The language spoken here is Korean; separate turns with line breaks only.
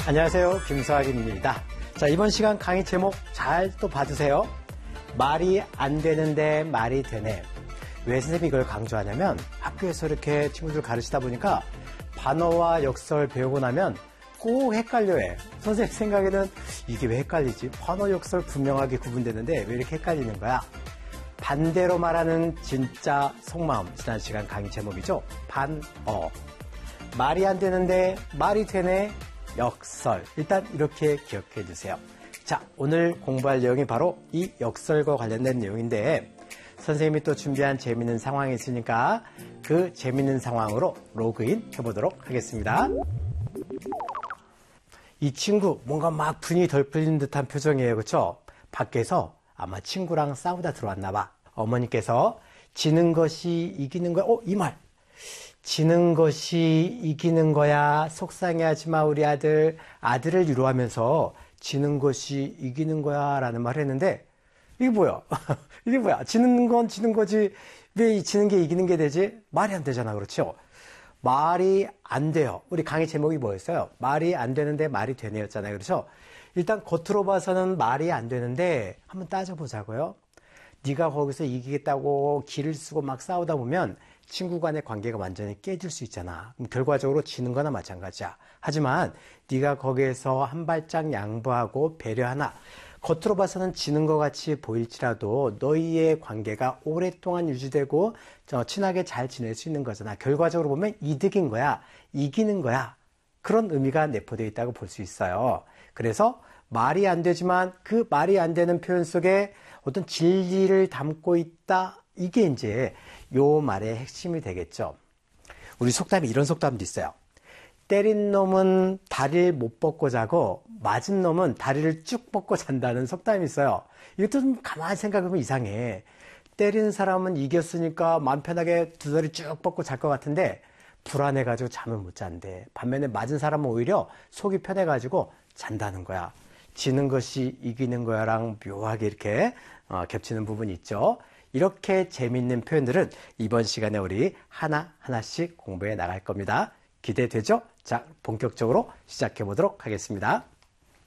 안녕하세요. 김수학입니다. 자, 이번 시간 강의 제목 잘 또 봐주세요. 말이 안 되는데 말이 되네. 왜 선생님이 이걸 강조하냐면 학교에서 이렇게 친구들 가르치다 보니까 반어와 역설 배우고 나면 꼭 헷갈려해. 선생님 생각에는 이게 왜 헷갈리지? 반어, 역설 분명하게 구분되는데 왜 이렇게 헷갈리는 거야? 반대로 말하는 진짜 속마음. 지난 시간 강의 제목이죠. 반어. 말이 안 되는데 말이 되네. 역설. 일단 이렇게 기억해 두세요. 자, 오늘 공부할 내용이 바로 이 역설과 관련된 내용인데 선생님이 또 준비한 재밌는 상황이 있으니까 그 재밌는 상황으로 로그인 해보도록 하겠습니다. 이 친구 뭔가 막 분이 덜 풀린 듯한 표정이에요. 그렇죠? 밖에서 아마 친구랑 싸우다 들어왔나 봐. 어머니께서 지는 것이 이기는 거야. 이 말. 지는 것이 이기는 거야. 속상해하지 마 우리 아들. 아들을 위로하면서 지는 것이 이기는 거야 라는 말을 했는데 이게 뭐야? 이게 뭐야? 지는 건 지는 거지. 왜 지는 게 이기는 게 되지? 말이 안 되잖아. 그렇죠? 말이 안 돼요. 우리 강의 제목이 뭐였어요? 말이 안 되는데 말이 되네였잖아요. 그렇죠? 일단 겉으로 봐서는 말이 안 되는데 한번 따져보자고요. 네가 거기서 이기겠다고 기를 쓰고 막 싸우다 보면 친구 간의 관계가 완전히 깨질 수 있잖아. 그럼 결과적으로 지는 거나 마찬가지야. 하지만 네가 거기에서 한 발짝 양보하고 배려하나 겉으로 봐서는 지는 것 같이 보일지라도 너희의 관계가 오랫동안 유지되고 친하게 잘 지낼 수 있는 거잖아. 결과적으로 보면 이득인 거야. 이기는 거야. 그런 의미가 내포되어 있다고 볼 수 있어요. 그래서 말이 안 되지만 그 말이 안 되는 표현 속에 어떤 진리를 담고 있다. 이게 이제 요 말의 핵심이 되겠죠. 우리 속담에 이런 속담도 있어요. 때린 놈은 다리를 못 뻗고 자고 맞은 놈은 다리를 쭉 뻗고 잔다는 속담이 있어요. 이것도 좀 가만히 생각해보면 이상해. 때리는 사람은 이겼으니까 마음 편하게 두 다리 쭉 뻗고 잘 것 같은데 불안해가지고 잠을 못 잔대. 반면에 맞은 사람은 오히려 속이 편해가지고 잔다는 거야. 지는 것이 이기는 거야랑 묘하게 이렇게 겹치는 부분이 있죠. 이렇게 재미있는 표현들은 이번 시간에 우리 하나하나씩 공부해 나갈 겁니다. 기대되죠? 자, 본격적으로 시작해 보도록 하겠습니다.